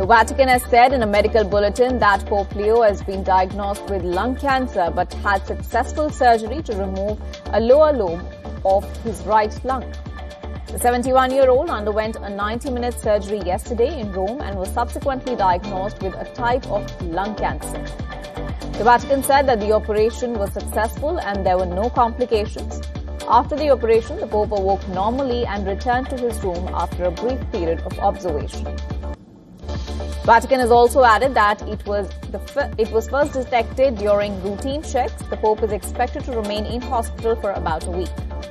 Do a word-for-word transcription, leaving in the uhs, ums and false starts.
The Vatican has said in a medical bulletin that Pope Leo has been diagnosed with lung cancer but had successful surgery to remove a lower lobe of his right lung. The seventy-one-year-old underwent a ninety-minute surgery yesterday in Rome and was subsequently diagnosed with a type of lung cancer. The Vatican said that the operation was successful and there were no complications. After the operation, the Pope awoke normally and returned to his room after a brief period of observation. Vatican has also added that it was the it was first detected during routine checks. The Pope is expected to remain in hospital for about a week.